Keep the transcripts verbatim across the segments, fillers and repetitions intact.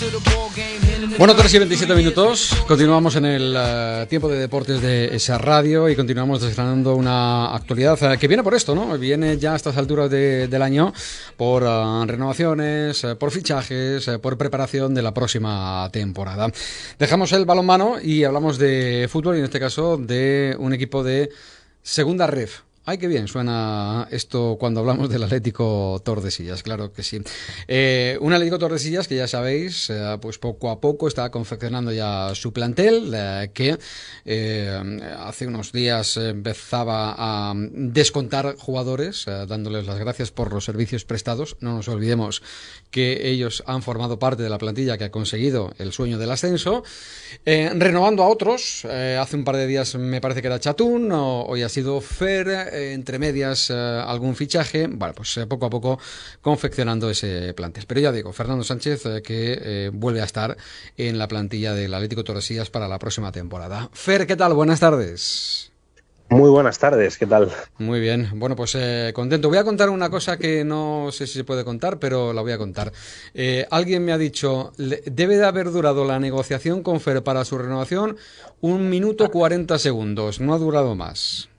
Bueno, tres y veintisiete minutos, continuamos en el uh, tiempo de deportes de esa radio y continuamos desgranando una actualidad uh, que viene por esto, ¿no? Viene ya a estas alturas de, del año por uh, renovaciones, uh, por fichajes, uh, por preparación de la próxima temporada. Dejamos el balonmano y hablamos de fútbol y en este caso de un equipo de segunda ref. Ay, qué bien suena esto cuando hablamos del Atlético Tordesillas, claro que sí. Eh, un Atlético Tordesillas que ya sabéis, eh, pues poco a poco está confeccionando ya su plantel, eh, que eh, hace unos días empezaba a descontar jugadores, eh, dándoles las gracias por los servicios prestados. No nos olvidemos que ellos han formado parte de la plantilla que ha conseguido el sueño del ascenso, eh, renovando a otros. Eh, hace un par de días me parece que era Chatún, o, hoy ha sido Fer, entre medias eh, algún fichaje. Bueno, pues eh, poco a poco confeccionando ese plantel. Pero ya digo, Fernando Sánchez eh, que eh, vuelve a estar en la plantilla del Atlético Tordesillas para la próxima temporada. Fer, ¿qué tal? Buenas tardes. Muy buenas tardes, ¿qué tal? Muy bien, bueno, pues eh, contento. Voy a contar una cosa que no sé si se puede contar, pero la voy a contar. Eh, alguien me ha dicho, debe de haber durado la negociación con Fer para su renovación un minuto cuarenta segundos, no ha durado más.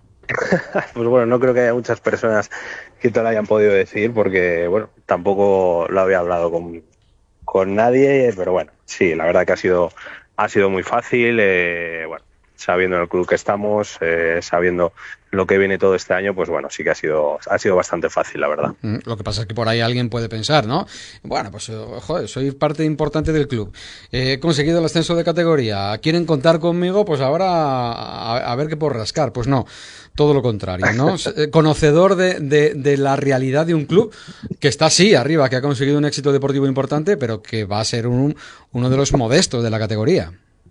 Pues bueno, no creo que haya muchas personas que te lo hayan podido decir porque, bueno, tampoco lo había hablado con, con nadie, pero bueno, sí, la verdad que ha sido, ha sido muy fácil, eh, bueno, sabiendo en el club que estamos, eh, sabiendo lo que viene todo este año, pues bueno, sí que ha sido ha sido bastante fácil, la verdad. Lo que pasa es que por ahí alguien puede pensar, ¿no? Bueno, pues joder, soy parte importante del club, he conseguido el ascenso de categoría, quieren contar conmigo, pues ahora a, a ver qué puedo rascar. Pues no, todo lo contrario, ¿no? Conocedor de, de, de la realidad de un club que está así arriba, que ha conseguido un éxito deportivo importante, pero que va a ser un, uno de los modestos de la categoría.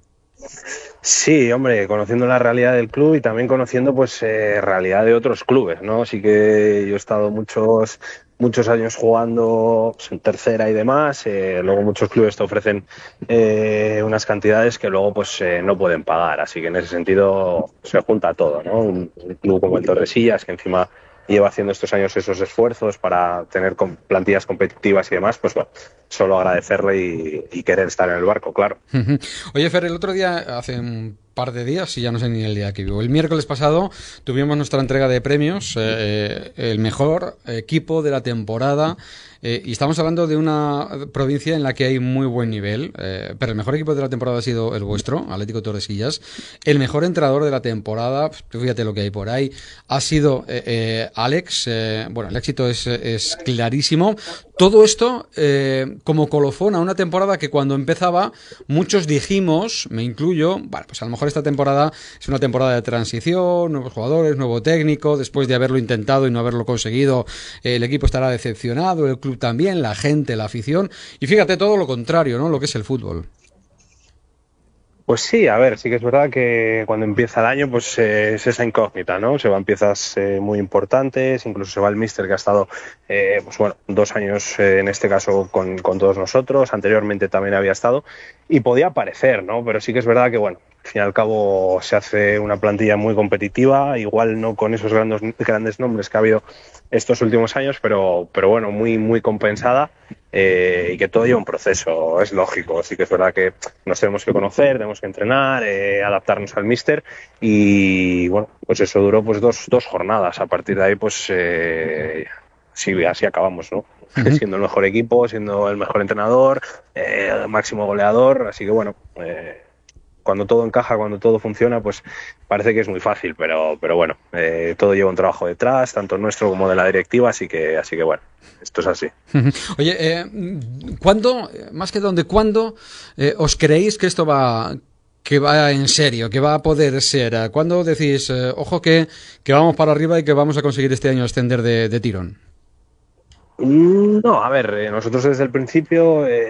Sí, hombre, conociendo la realidad del club y también conociendo pues eh, realidad de otros clubes, ¿no? Sí que yo he estado muchos muchos años jugando pues, en tercera y demás, eh, luego muchos clubes te ofrecen eh, unas cantidades que luego pues eh, no pueden pagar, así que en ese sentido se junta todo, ¿no? Un, un club como el Tordesillas, que encima lleva haciendo estos años esos esfuerzos para tener con plantillas competitivas y demás, pues bueno, solo agradecerle y, y querer estar en el barco, claro. Oye, Fer, el otro día, hace un par de días, y ya no sé ni el día que vivo, el miércoles pasado tuvimos nuestra entrega de premios, eh, el mejor equipo de la temporada, eh, y estamos hablando de una provincia en la que hay muy buen nivel, eh, pero el mejor equipo de la temporada ha sido el vuestro, Atlético Tordesillas. El mejor entrenador de la temporada, fíjate lo que hay por ahí, ha sido eh, eh, Alex. Eh, bueno, el éxito es, es clarísimo. Todo esto eh, como colofón a una temporada que cuando empezaba muchos dijimos, me incluyo, bueno, pues a lo mejor esta temporada es una temporada de transición, nuevos jugadores, nuevo técnico, después de haberlo intentado y no haberlo conseguido, eh, el equipo estará decepcionado, el club también, la gente, la afición, y fíjate todo lo contrario, ¿no? Lo que es el fútbol. Pues sí, a ver, sí que es verdad que cuando empieza el año pues eh, es esa incógnita, ¿no? Se van piezas eh, muy importantes, incluso se va el míster que ha estado eh, pues bueno, dos años eh, en este caso con, con todos nosotros, anteriormente también había estado y podía parecer, ¿no? Pero sí que es verdad que bueno, al fin y al cabo se hace una plantilla muy competitiva, igual no con esos grandes, grandes nombres que ha habido estos últimos años, pero, pero bueno, muy, muy compensada. Eh, y que todo lleva un proceso, es lógico, sí que es verdad que nos tenemos que conocer, tenemos que entrenar, eh, adaptarnos al míster y bueno, pues eso duró pues dos, dos jornadas, a partir de ahí pues eh, sí, así acabamos, ¿no? Uh-huh. Siendo el mejor equipo, siendo el mejor entrenador, eh, el máximo goleador, así que bueno, eh, cuando todo encaja, cuando todo funciona, pues parece que es muy fácil, pero, pero bueno, eh, todo lleva un trabajo detrás, tanto nuestro como de la directiva, así que, así que bueno, esto es así. Oye, eh, ¿cuándo, más que dónde, cuándo eh, os creéis que esto va, que va en serio, que va a poder ser? ¿Cuándo decís, eh, ojo que, que vamos para arriba y que vamos a conseguir este año ascender de, de tirón? No, a ver, nosotros desde el principio... Eh,